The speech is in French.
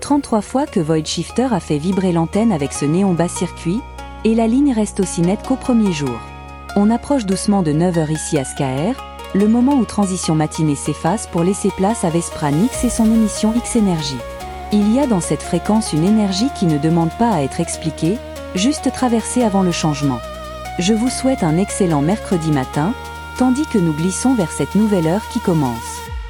33 fois que Void Shifter a fait vibrer l'antenne avec ce néon bas circuit, et la ligne reste aussi nette qu'au premier jour. On approche doucement de 9h ici à SKR, le moment où Transition Matinée s'efface pour laisser place à Vespranix et son émission X-Énergie. Il y a dans cette fréquence une énergie qui ne demande pas à être expliquée, juste traversée avant le changement. Je vous souhaite un excellent mercredi matin, tandis que nous glissons vers cette nouvelle heure qui commence.